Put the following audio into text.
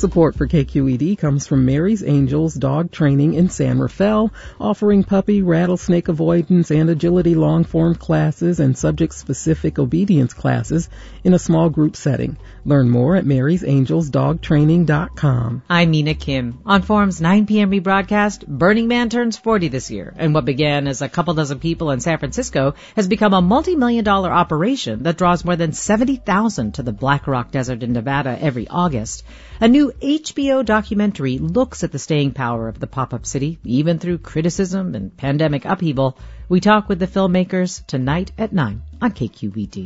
Support for KQED comes from Mary's Angels Dog Training in San Rafael, offering puppy, rattlesnake avoidance, and agility long-form classes and subject-specific obedience classes in a small group setting. Learn more at marysangelsdogtraining.com. I'm Mina Kim. On Forum's 9 p.m. rebroadcast, Burning Man turns 40 this year, and what began as a couple dozen people in San Francisco has become a multi-million-dollar operation that draws more than 70,000 to the Black Rock Desert in Nevada every August. A new HBO documentary looks at the staying power of the pop-up city, even through criticism and pandemic upheaval. We talk with the filmmakers tonight at 9 on KQED.